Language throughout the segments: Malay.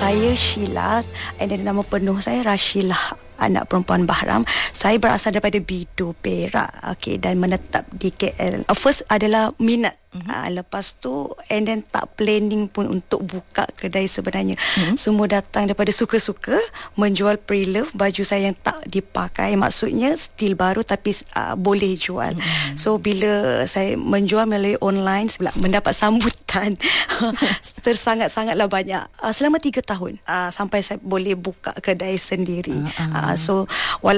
Saya Sheila, and then nama penuh saya Rashilah, anak perempuan Bahram. Saya berasal daripada Bido, Perak. Okay, dan menetap di KL. First adalah minat. Lepas tu and then tak planning pun untuk buka kedai sebenarnya. Semua datang daripada suka-suka menjual pre-love, baju saya yang tak dipakai, maksudnya still baru tapi boleh jual. So bila saya menjual melalui online, mendapat sambutan tersangat-sangatlah banyak. Selama 3 tahun sampai saya boleh buka kedai sendiri. So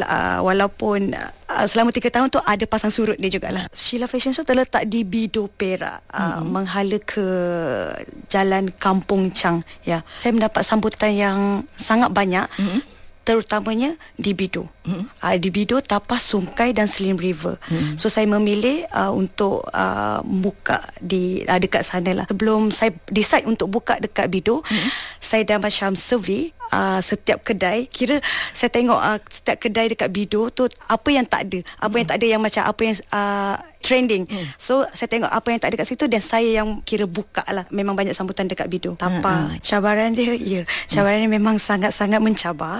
walaupun selama 3 tahun tu ada pasang surut dia jugalah. Sheila Fashion Show terletak di Bido, Perak, menghala ke Jalan Kampung Chang. Ya, saya mendapat sambutan yang sangat banyak, terutamanya di Bido. Di Bido, Tapas, Sungai dan Slim River. So saya memilih untuk buka di dekat sana lah. Sebelum saya decide untuk buka dekat Bido, saya dah macam survey setiap kedai. Kira saya tengok setiap kedai dekat Bido tu apa yang tak ada, apa yang tak ada, yang macam apa yang trending. So saya tengok apa yang tak ada kat situ dan saya yang kira buka lah. Memang banyak sambutan dekat Bido. Cabaran dia, cabaran dia memang sangat-sangat mencabar.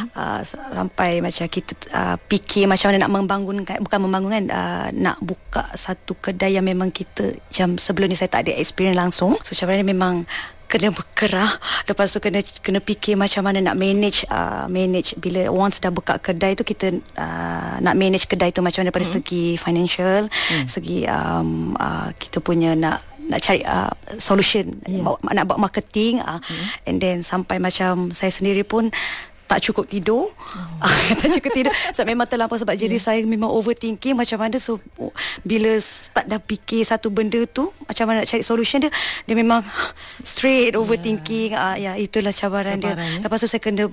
Sampai macam kita fikir macam mana nak membangunkan, bukan membangunkan, nak buka satu kedai yang memang kita macam sebelum ni saya tak ada experience langsung. So cabaran dia memang kena berkerah. Lepas tu kena fikir macam mana nak manage bila once dah buka kedai tu, kita nak manage kedai tu macam mana daripada segi financial, segi kita punya nak cari solution, nak buat marketing, and then sampai macam saya sendiri pun tak cukup tidur. Tak cukup tidur sebab memang terlampau, sebab jadi saya memang overthinking macam mana. So bila start dah fikir satu benda tu, macam mana nak cari solution dia memang straight overthinking. Itulah cabaran dia. Lepas tu saya kena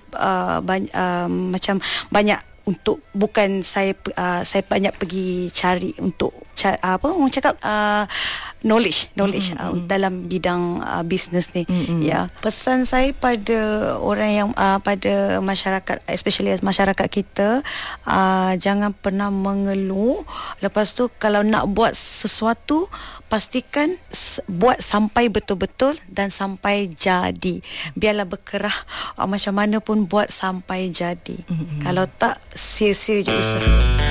macam banyak untuk, bukan saya banyak pergi cari untuk orang cakap knowledge dalam bidang bisnes ni. Pesan saya pada orang yang pada masyarakat, especially masyarakat kita, jangan pernah mengeluh. Lepas tu kalau nak buat sesuatu, pastikan buat sampai betul-betul dan sampai jadi. Biarlah berkerah macam mana pun, buat sampai jadi. Kalau tak, sia-sia je usaha.